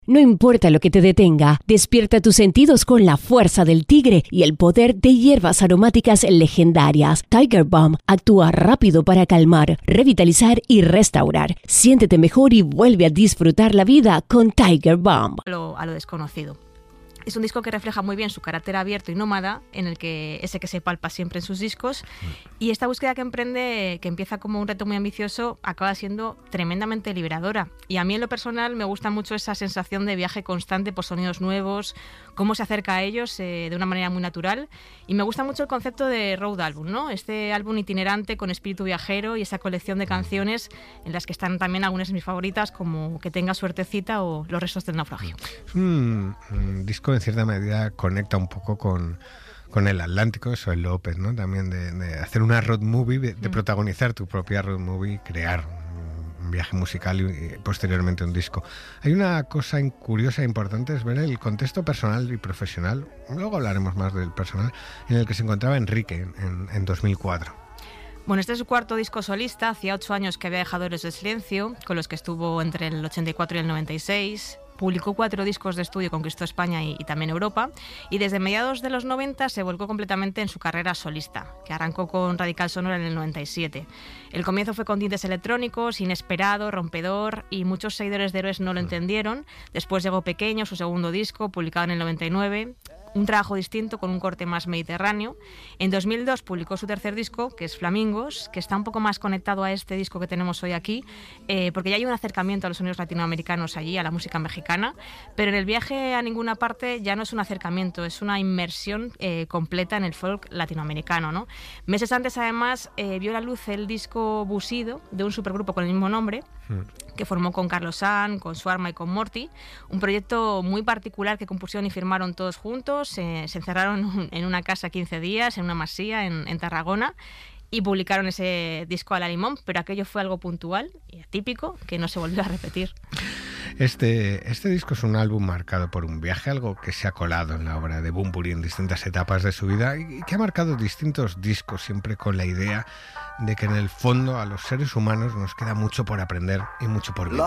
No importa lo que te detenga, despierta tus sentidos con la fuerza del tigre y el poder de hierbas aromáticas legendarias. Tiger Balm actúa rápido para calmar, revitalizar y restaurar. Siéntete mejor y vuelve a disfrutar la vida con Tiger Balm. A lo desconocido. Es un disco que refleja muy bien su carácter abierto y nómada, en el que ese que se palpa siempre en sus discos, y esta búsqueda que emprende, que empieza como un reto muy ambicioso, acaba siendo tremendamente liberadora. Y a mí en lo personal me gusta mucho esa sensación de viaje constante por sonidos nuevos, cómo se acerca a ellos de una manera muy natural, y me gusta mucho el concepto de road album, ¿no? Este álbum itinerante con espíritu viajero y esa colección de canciones en las que están también algunas de mis favoritas, como Que tenga suertecita o Los restos del naufragio. Es un disco en cierta medida conecta un poco con el Atlántico, eso es López, ¿no? También de hacer una road movie, de protagonizar tu propia road movie, crear un viaje musical y posteriormente un disco. Hay una cosa curiosa e importante, es ver el contexto personal y profesional, luego hablaremos más del personal, en el que se encontraba Enrique en 2004. Bueno, este es su cuarto disco solista, hacía 8 años que había dejado Héroes del Silencio, con los que estuvo entre el 84 y el 96... Publicó 4 discos de estudio, conquistó España y también Europa, y desde mediados de los 90 se volcó completamente en su carrera solista, que arrancó con Radical Sonora en el 97. El comienzo fue con tintes electrónicos, inesperado, rompedor, y muchos seguidores de Héroes no lo entendieron. Después llegó Pequeño, su segundo disco, publicado en el 99, un trabajo distinto con un corte más mediterráneo. En 2002 publicó su tercer disco, que es Flamingos, que está un poco más conectado a este disco que tenemos hoy aquí, porque ya hay un acercamiento a los sonidos latinoamericanos allí, a la música mexicana, pero en el viaje a ninguna parte ya no es un acercamiento, es una inmersión completa en el folk latinoamericano, ¿no? Meses antes, además, vio la luz el disco Busido, de un supergrupo con el mismo nombre, que formó con Carlos San, con Suarma y con Morty, un proyecto muy particular que compusieron y firmaron todos juntos. Se encerraron en una casa 15 días, en una masía en Tarragona, y publicaron ese disco a la limón, pero aquello fue algo puntual y atípico que no se volvió a repetir. Este disco es un álbum marcado por un viaje, algo que se ha colado en la obra de Bunbury en distintas etapas de su vida y que ha marcado distintos discos, siempre con la idea de que en el fondo a los seres humanos nos queda mucho por aprender y mucho por vivir.